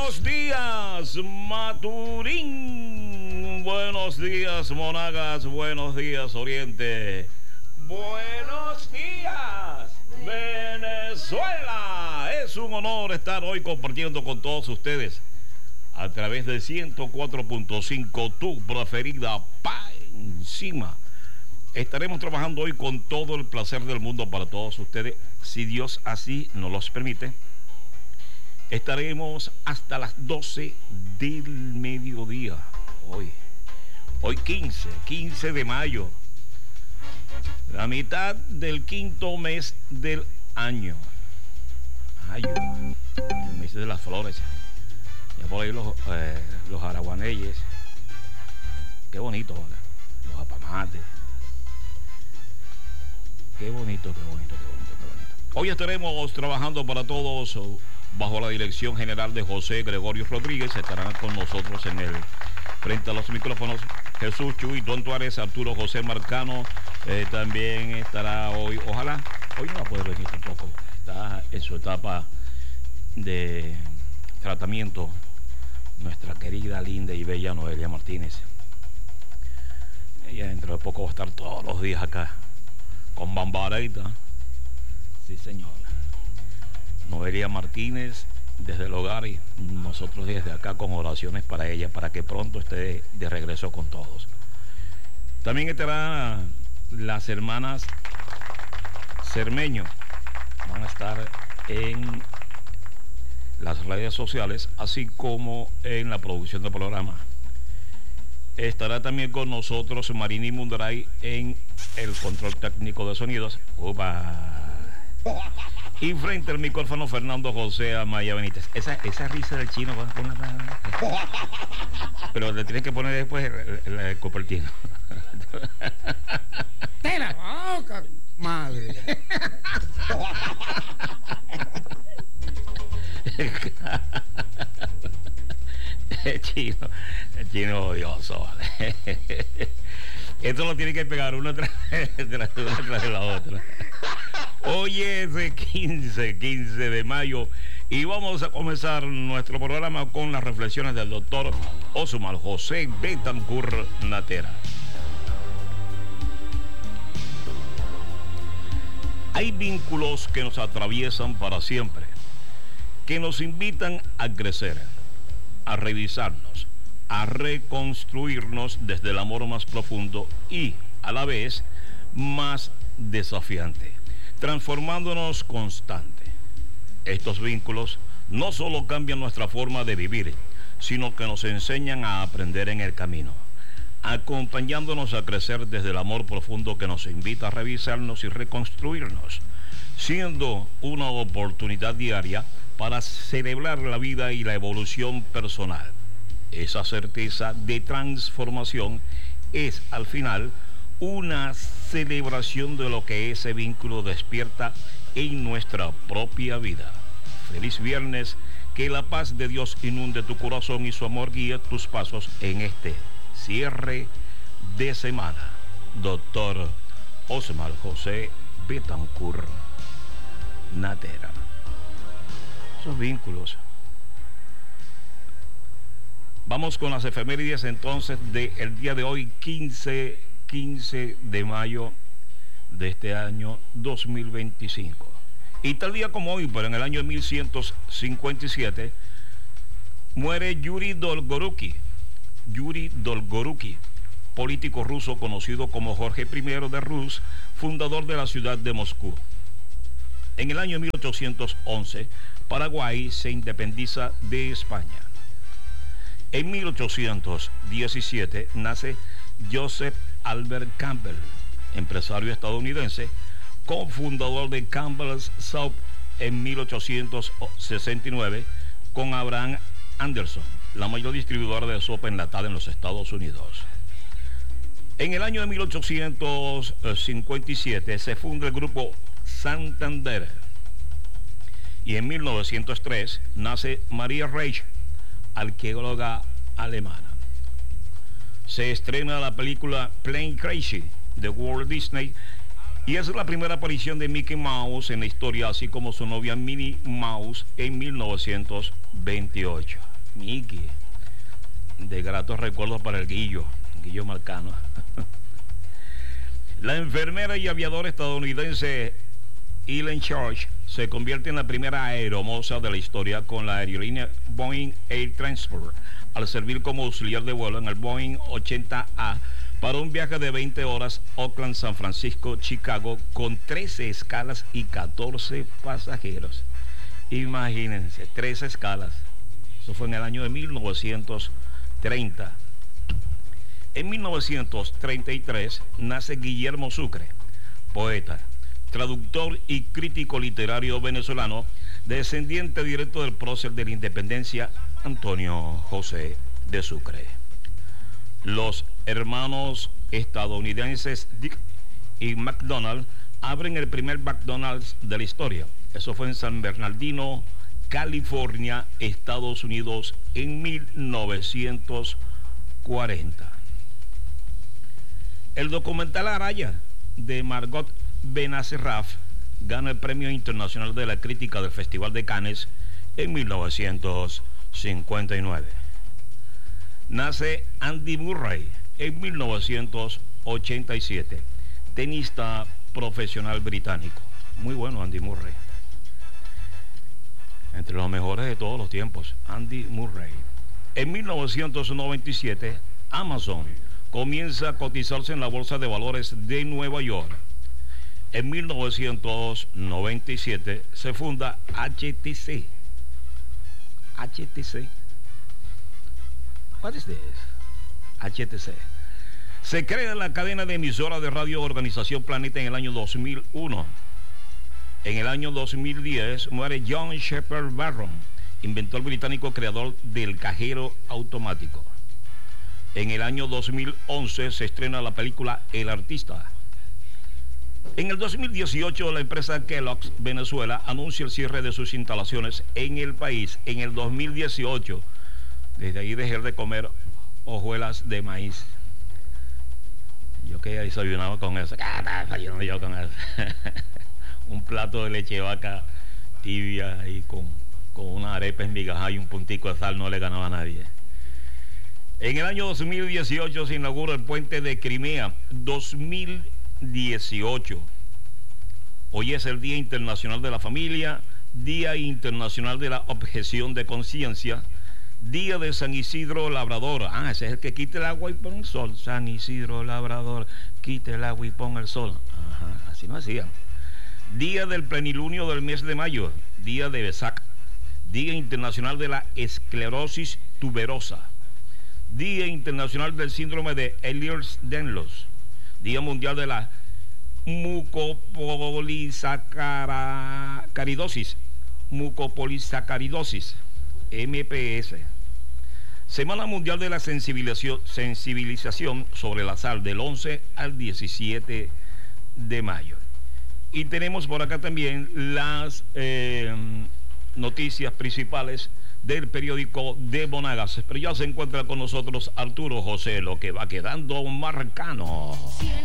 Buenos días, Maturín. Buenos días, Monagas. Buenos días, Oriente. Buenos días, Venezuela. Es un honor estar hoy compartiendo con todos ustedes a través de 104.5, tu preferida pa encima. Estaremos trabajando hoy con todo el placer del mundo para todos ustedes, si Dios así nos los permite. Estaremos hasta las 12 del mediodía. Hoy 15 de mayo. La mitad del quinto mes del año. Mayo, el mes de las flores. Ya por ahí los araguaneyes. Qué bonito, ¿verdad? Los apamates. Qué bonito. Hoy estaremos trabajando para todos bajo la dirección general de José Gregorio Rodríguez. Estarán con nosotros frente a los micrófonos Jesús Chuy, Don Tuárez, Arturo José Marcano. También estará hoy, ojalá, hoy no va a poder venir tampoco. Está en su etapa de tratamiento nuestra querida, linda y bella Noelia Martínez. Ella dentro de poco va a estar todos los días acá con Bambareta. Sí, señora. Noelia Martínez desde el hogar y nosotros desde acá con oraciones para ella, para que pronto esté de regreso con todos. También estarán las hermanas Cermeño. Van a estar en las redes sociales, así como en la producción del programa. Estará también con nosotros Marini Mundaray en el control técnico de sonidos. ¡Upa! Y frente al micrófono Fernando José Amaya Benítez. Esa risa del chino, pero le tienes que poner después el copertino. ¡Tela! ¡Oh, madre! El chino odioso, ¿vale? Esto lo tiene que pegar una tras de la otra. Hoy es 15 de mayo y vamos a comenzar nuestro programa con las reflexiones del doctor Osmar José Betancur Natera. Hay vínculos que nos atraviesan para siempre, que nos invitan a crecer, a revisarnos, a reconstruirnos desde el amor más profundo y, a la vez, más desafiante, transformándonos constante. Estos vínculos no solo cambian nuestra forma de vivir, sino que nos enseñan a aprender en el camino, acompañándonos a crecer desde el amor profundo que nos invita a revisarnos y reconstruirnos, siendo una oportunidad diaria para celebrar la vida y la evolución personal. Esa certeza de transformación es, al final, una celebración de lo que ese vínculo despierta en nuestra propia vida. Feliz viernes, que la paz de Dios inunde tu corazón y su amor guíe tus pasos en este cierre de semana. Doctor Osmar José Betancur Natera. Esos vínculos. Vamos con las efemérides entonces del día de hoy, 15 de mayo de este año 2025. Y tal día como hoy, pero en el año 1157, muere Yuri Dolgoruki, político ruso conocido como Jorge I de Rus, fundador de la ciudad de Moscú. En el año 1811, Paraguay se independiza de España. En 1817 nace Joseph Albert Campbell, empresario estadounidense, cofundador de Campbell's Soup en 1869 con Abraham Anderson, la mayor distribuidora de sopa enlatada en los Estados Unidos. En el año de 1857 se funda el grupo Santander. Y en 1903 nace Maria Reich, arqueóloga alemana. Se estrena la película Plane Crazy de Walt Disney y es la primera aparición de Mickey Mouse en la historia, así como su novia Minnie Mouse en 1928. Miki, de gratos recuerdos para el Guillo Marcano. La enfermera y aviadora estadounidense Ellen Church se convierte en la primera aeromoza de la historia con la aerolínea Boeing Air Transport al servir como auxiliar de vuelo en el Boeing 80A para un viaje de 20 horas Oakland, San Francisco, Chicago, con 13 escalas y 14 pasajeros. Imagínense, 13 escalas. Eso fue en el año de 1930. En 1933 nace Guillermo Sucre, poeta, traductor y crítico literario venezolano, descendiente directo del prócer de la independencia, Antonio José de Sucre. Los hermanos estadounidenses Dick y McDonald abren el primer McDonald's de la historia. Eso fue en San Bernardino, California, Estados Unidos, en 1940. El documental Araya, de Margot Benacerraf, gana el Premio Internacional de la Crítica del Festival de Cannes en 1959. Nace Andy Murray en 1987, tenista profesional británico. Muy bueno Andy Murray. Entre los mejores de todos los tiempos, Andy Murray. En 1997, Amazon comienza a cotizarse en la Bolsa de Valores de Nueva York. En 1997 se funda HTC. HTC. What is this? HTC. Se crea la cadena de emisoras de radio Organización Planeta en el año 2001. En el año 2010 muere John Shepard Barron, inventor británico creador del cajero automático. En el año 2011 se estrena la película El Artista. En el 2018 la empresa Kellogg's Venezuela anuncia el cierre de sus instalaciones en el país. En el 2018, desde ahí dejé de comer hojuelas de maíz. Yo que desayunaba con eso. Desayuno yo con eso. Un plato de leche de vaca tibia ahí con una arepa en migaja y un puntico de sal no le ganaba a nadie. En el año 2018 se inaugura el puente de Crimea. 2018. Hoy es el Día Internacional de la Familia, Día Internacional de la Objeción de Conciencia, Día de San Isidro Labrador. Ese es el que quita el agua y pone el sol. San Isidro Labrador, quita el agua y pone el sol. Ajá, así no hacían. Día del plenilunio del mes de mayo, Día de Vesak, Día Internacional de la Esclerosis Tuberosa, Día Internacional del Síndrome de Ehlers-Danlos, Día Mundial de la Mucopolisacaridosis, MPS. Semana Mundial de la Sensibilización sobre la Sal, del 11 al 17 de mayo. Y tenemos por acá también las noticias principales del periódico de Monagas. Pero ya se encuentra con nosotros Arturo José, lo que va quedando marcano.